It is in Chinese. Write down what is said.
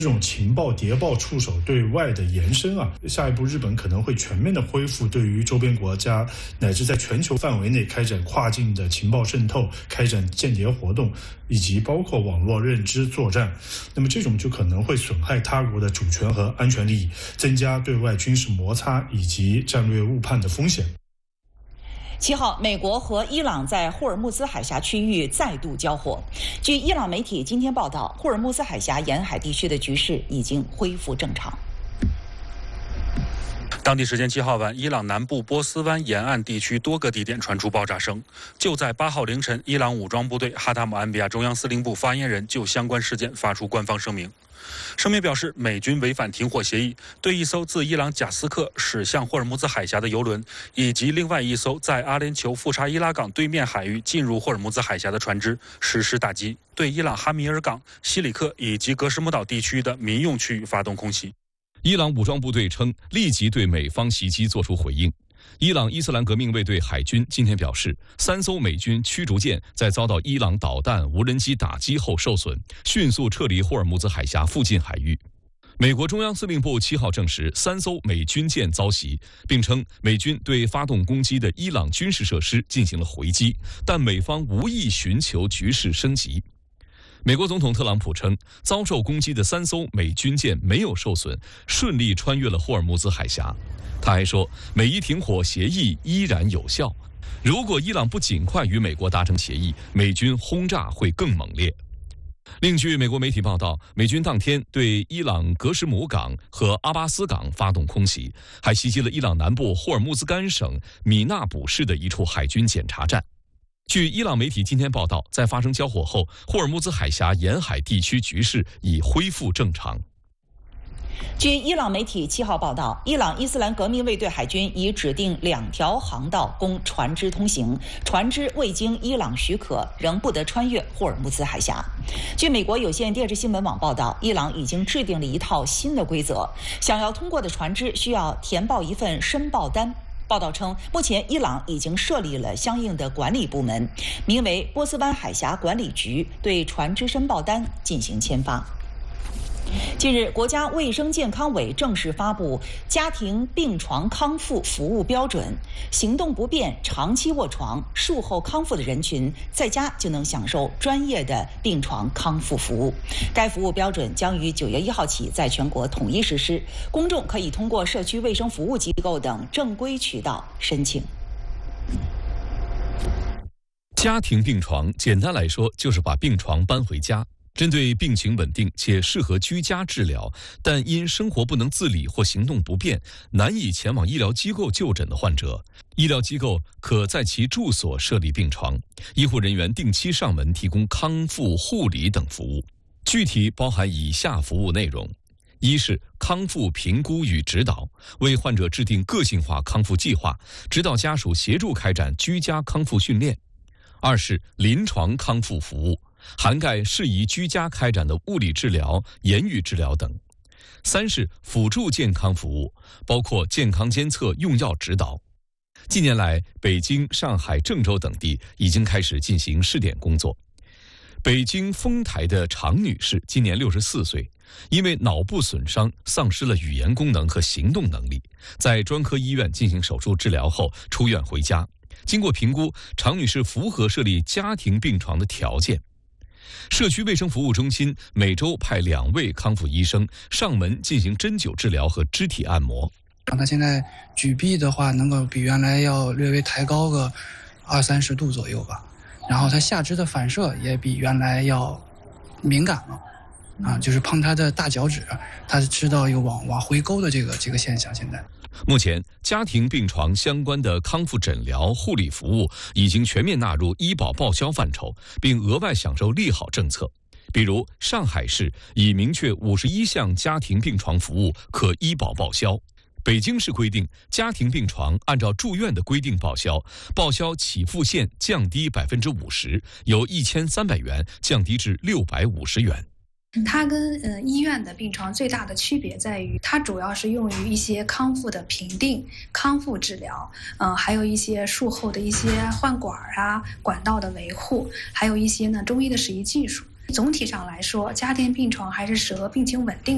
这种情报谍报触手对外的延伸下一步日本可能会全面的恢复对于周边国家乃至在全球范围内开展跨境的情报渗透、开展间谍活动，以及包括网络认知作战。那么这种就可能会损害他国的主权和安全利益，增加对外军事摩擦以及战略误判的风险。 7号，美国和伊朗在霍尔木兹海峡区域再度交火。据伊朗媒体今天报道，霍尔木兹海峡沿海地区的局势已经恢复正常。 当地时间7号晚，伊朗南部波斯湾沿岸地区多个地点传出爆炸声。就在8号凌晨，伊朗武装部队哈塔姆安比亚中央司令部发言人就相关事件发出官方声明。声明表示，美军违反停火协议，对一艘自伊朗贾斯克驶向霍尔木兹海峡的油轮，以及另外一艘在阿联酋富查伊拉港对面海域进入霍尔木兹海峡的船只实施打击，对伊朗哈米尔港、西里克以及格什姆岛地区的民用区域发动空袭。 伊朗武装部队称，立即对美方袭击作出回应。伊朗伊斯兰革命卫队海军今天表示，3艘美军驱逐舰在遭到伊朗导弹、无人机打击后受损，迅速撤离霍尔木兹海峡附近海域。美国中央司令部7号证实3艘美军舰遭袭，并称美军对发动攻击的伊朗军事设施进行了回击，但美方无意寻求局势升级。美国总统特朗普称，遭受攻击的3艘美军舰没有受损，顺利穿越了霍尔木兹海峡。他还说，美伊停火协议依然有效。如果伊朗不尽快与美国达成协议，美军轰炸会更猛烈。另据美国媒体报道，美军当天对伊朗格什姆港和阿巴斯港发动空袭，还袭击了伊朗南部霍尔木兹干省米纳卜市的一处海军检查站。据伊朗媒体今天报道，在发生交火后，霍尔木兹海峡沿海地区局势已恢复正常。 据伊朗媒体7号报道，伊朗伊斯兰革命卫队海军已指定2条航道供船只通行，船只未经伊朗许可仍不得穿越霍尔木兹海峡。据美国有线电视新闻网报道，伊朗已经制定了一套新的规则，想要通过的船只需要填报一份申报单。报道称，目前伊朗已经设立了相应的管理部门，名为波斯湾海峡管理局，对船只申报单进行签发。近日，国家卫生健康委正式发布家庭病床康复服务标准，行动不便、长期卧床、术后康复的人群，在家就能享受专业的病床康复服务。该服务标准将于9月1号起在全国统一实施，公众可以通过社区卫生服务机构等正规渠道申请。 家庭病床简单来说就是把病床搬回家。针对病情稳定且适合居家治疗，但因生活不能自理或行动不便，难以前往医疗机构就诊的患者，医疗机构可在其住所设立病床，医护人员定期上门提供康复护理等服务。具体包含以下服务内容：一是康复评估与指导，为患者制定个性化康复计划，指导家属协助开展居家康复训练；二是临床康复服务，涵盖适宜居家开展的物理治疗、言语治疗等；三是辅助健康服务，包括健康监测、用药指导。近年来，北京、上海、郑州等地已经开始进行试点工作。北京丰台的常女士今年64岁，因为脑部损伤丧失了语言功能和行动能力，在专科医院进行手术治疗后出院回家。经过评估，常女士符合设立家庭病床的条件。社区卫生服务中心每周派2位康复医生上门进行针灸治疗和肢体按摩。 他现在举臂的话，能够比原来要略微抬高个20-30度左右吧。然后他下肢的反射也比原来要敏感了，就是碰他的大脚趾，他知道有往回勾的这个现象。现在， 目前家庭病床相关的康复诊疗、护理服务已经全面纳入医保报销范畴，并额外享受利好政策。比如上海市已明确51项家庭病床服务可医保报销。北京市规定，家庭病床按照住院的规定报销，报销起付线降低50%，由1300元降低至650元。 它跟医院的病床最大的区别在于，它主要是用于一些康复的评定、康复治疗，还有一些术后的一些换管管道的维护，还有一些中医的实习技术。总体上来说，家庭病床还是适合病情稳定